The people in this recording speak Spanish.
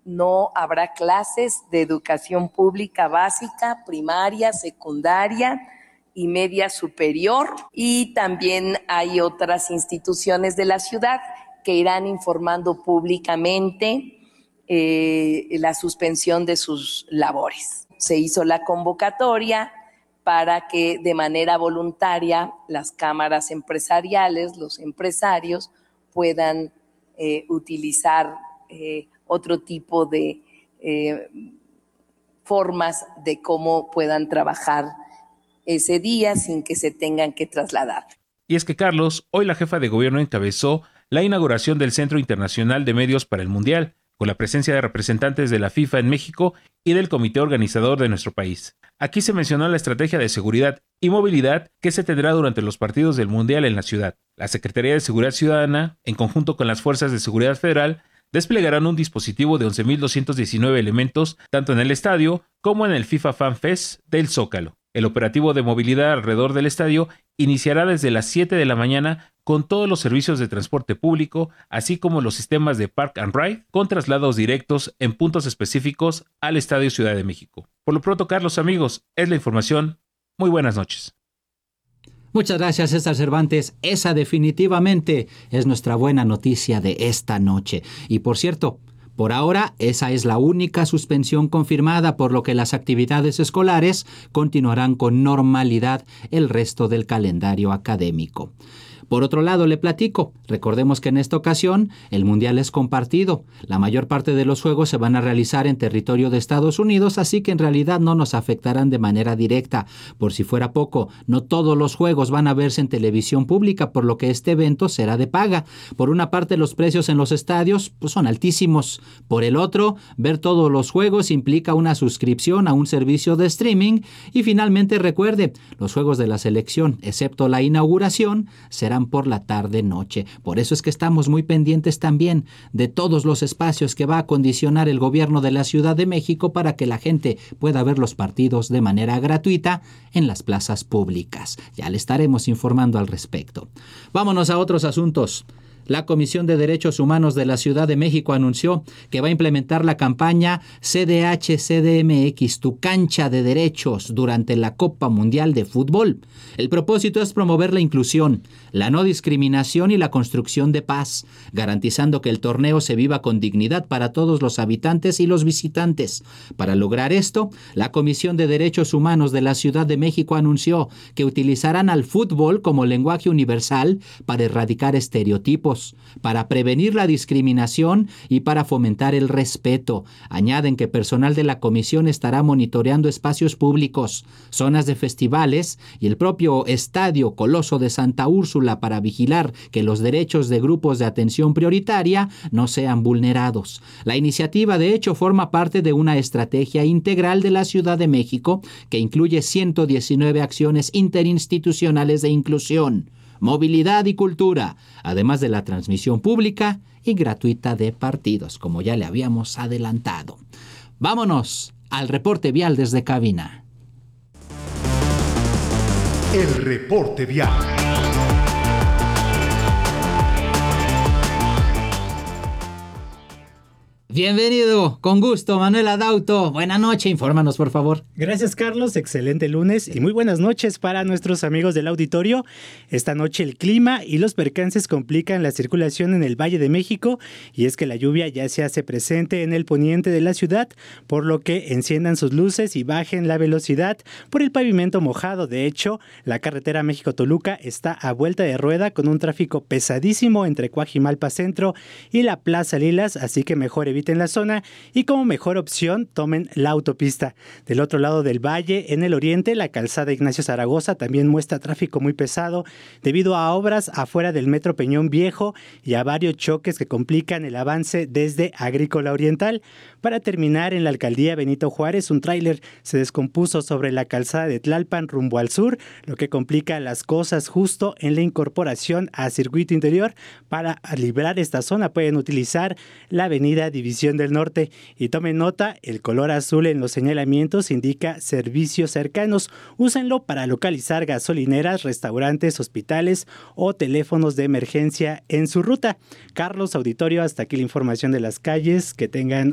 no habrá clases de educación pública básica, primaria, secundaria y media superior, y también hay otras instituciones de la ciudad que irán informando públicamente la suspensión de sus labores. Se hizo la convocatoria para que de manera voluntaria las cámaras empresariales, los empresarios, puedan utilizar otro tipo de formas de cómo puedan trabajar ese día sin que se tengan que trasladar. Y es que, Carlos, hoy la jefa de gobierno encabezó la inauguración del Centro Internacional de Medios para el Mundial, con la presencia de representantes de la FIFA en México y del comité organizador de nuestro país. Aquí se mencionó la estrategia de seguridad y movilidad que se tendrá durante los partidos del Mundial en la ciudad. La Secretaría de Seguridad Ciudadana, en conjunto con las Fuerzas de Seguridad Federal, desplegarán un dispositivo de 11.219 elementos, tanto en el estadio como en el FIFA Fan Fest del Zócalo. El operativo de movilidad alrededor del estadio iniciará desde las 7 de la mañana con todos los servicios de transporte público, así como los sistemas de Park and Ride, con traslados directos en puntos específicos al Estadio Ciudad de México. Por lo pronto, Carlos, amigos, es la información. Muy buenas noches. Muchas gracias, César Cervantes. Esa definitivamente es nuestra buena noticia de esta noche. Y por cierto, por ahora, esa es la única suspensión confirmada, por lo que las actividades escolares continuarán con normalidad el resto del calendario académico. Por otro lado, le platico, recordemos que en esta ocasión el Mundial es compartido. La mayor parte de los juegos se van a realizar en territorio de Estados Unidos, así que en realidad no nos afectarán de manera directa. Por si fuera poco, no todos los juegos van a verse en televisión pública, por lo que este evento será de paga. Por una parte, los precios en los estadios son altísimos. Por el otro, ver todos los juegos implica una suscripción a un servicio de streaming. Y finalmente, recuerde, los juegos de la selección, excepto la inauguración, serán por la tarde-noche. Por eso es que estamos muy pendientes también de todos los espacios que va a acondicionar el gobierno de la Ciudad de México para que la gente pueda ver los partidos de manera gratuita en las plazas públicas. Ya le estaremos informando al respecto. Vámonos a otros asuntos. La Comisión de Derechos Humanos de la Ciudad de México anunció que va a implementar la campaña CDH-CDMX, tu cancha de derechos, durante la Copa Mundial de Fútbol. El propósito es promover la inclusión, la no discriminación y la construcción de paz, garantizando que el torneo se viva con dignidad para todos los habitantes y los visitantes. Para lograr esto, la Comisión de Derechos Humanos de la Ciudad de México anunció que utilizarán al fútbol como lenguaje universal para erradicar estereotipos, para prevenir la discriminación y para fomentar el respeto. Añaden que personal de la comisión estará monitoreando espacios públicos, zonas de festivales y el propio Estadio Coloso de Santa Úrsula para vigilar que los derechos de grupos de atención prioritaria no sean vulnerados. La iniciativa, de hecho, forma parte de una estrategia integral de la Ciudad de México que incluye 119 acciones interinstitucionales de inclusión, movilidad y cultura, además de la transmisión pública y gratuita de partidos, como ya le habíamos adelantado. Vámonos al reporte vial desde cabina. El reporte vial. Bienvenido, con gusto, Manuel Adauto. Buenas noches, infórmanos, por favor. Gracias, Carlos. Excelente lunes y muy buenas noches para nuestros amigos del auditorio. Esta noche el clima y los percances complican la circulación en el Valle de México, y es que la lluvia ya se hace presente en el poniente de la ciudad, por lo que enciendan sus luces y bajen la velocidad por el pavimento mojado. De hecho, la carretera México-Toluca está a vuelta de rueda con un tráfico pesadísimo entre Coajimalpa Centro y la Plaza Lilas, así que mejor eviten la zona y como mejor opción tomen la autopista. Del otro lado del valle, en el oriente, la calzada Ignacio Zaragoza también muestra tráfico muy pesado debido a obras afuera del Metro Peñón Viejo y a varios choques que complican el avance desde Agrícola Oriental. Para terminar, en la alcaldía Benito Juárez, un tráiler se descompuso sobre la calzada de Tlalpan rumbo al sur, lo que complica las cosas justo en la incorporación a circuito interior. Para librar esta zona pueden utilizar la avenida División del Norte. Y tomen nota, el color azul en los señalamientos indica servicios cercanos. Úsenlo para localizar gasolineras, restaurantes, hospitales o teléfonos de emergencia en su ruta. Carlos, auditorio, hasta aquí la información de las calles. Que tengan